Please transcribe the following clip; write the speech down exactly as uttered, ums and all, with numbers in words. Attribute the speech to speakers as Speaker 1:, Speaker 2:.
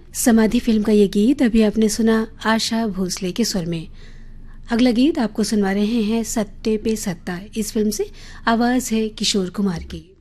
Speaker 1: समाधि फिल्म का ये गीत अभी आपने सुना आशा भोसले के स्वर में। अगला गीत आपको सुनवा रहे हैं सत्ते पे सत्ता, इस फिल्म से आवाज है किशोर कुमार की।